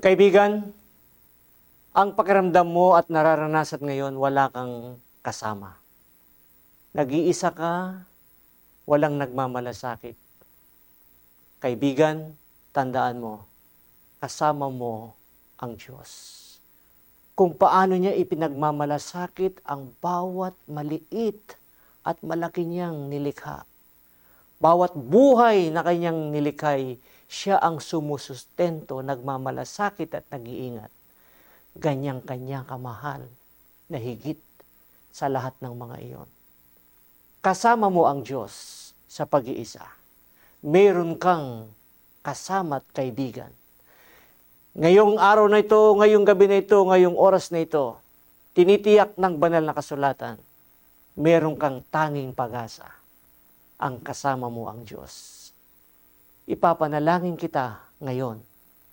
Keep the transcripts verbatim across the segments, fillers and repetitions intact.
Kaibigan, ang pakiramdam mo at nararanasan ngayon, wala kang kasama. Nag-iisa ka, walang nagmamalasakit. Kaibigan, tandaan mo, kasama mo ang Diyos. Kung paano niya ipinagmamalasakit ang bawat maliit at malaki niyang nilikha. Bawat buhay na kanyang nilikhay, siya ang sumusustento, nagmamalasakit at nag-iingat. Ganyang kanya kamahal na higit sa lahat ng mga iyon. Kasama mo ang Diyos sa pag-iisa. Meron kang kasama at kaibigan. Ngayong araw na ito, ngayong gabi na ito, ngayong oras na ito, tinitiyak ng banal na kasulatan, meron kang tanging pag-asa. Ang kasama mo ang Diyos. Ipapanalangin kita ngayon.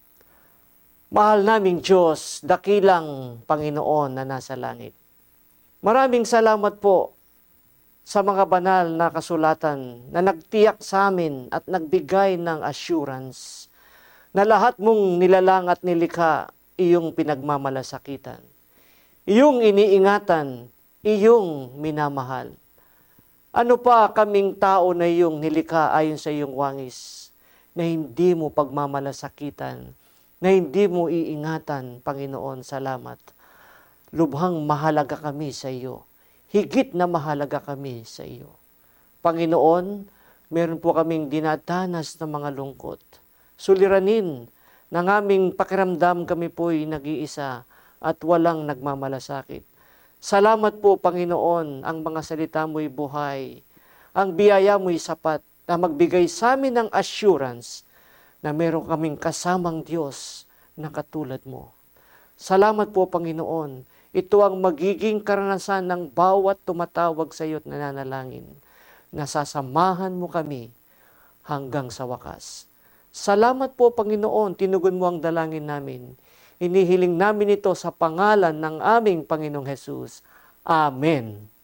Mahal naming Diyos, dakilang Panginoon na nasa langit. Maraming salamat po sa mga banal na kasulatan na nagtiyak sa amin at nagbigay ng assurance na lahat mong nilalang at nilikha, iyong pinagmamalasakitan. Iyong iniingatan, iyong minamahal. Ano pa kaming tao na iyong nilikha ayon sa iyong wangis na hindi mo pagmamalasakitan, na hindi mo iingatan, Panginoon, salamat. Lubhang mahalaga kami sa iyo. Higit na mahalaga kami sa iyo. Panginoon, meron po kaming dinadanas ng mga lungkot. Suliranin ng aming pakiramdam, kami po'y nag-iisa at walang nagmamalasakit. Salamat po, Panginoon, ang mga salita mo'y buhay. Ang biyaya mo'y sapat na magbigay sa amin ng assurance na meron kaming kasamang Diyos na katulad mo. Salamat po, Panginoon. Ito ang magiging karanasan ng bawat tumatawag sa iyo at nananalangin. Nasasamahan mo kami hanggang sa wakas. Salamat po, Panginoon. Tinugon mo ang dalangin namin. Inihiling namin ito sa pangalan ng aming Panginoong Hesus. Amen.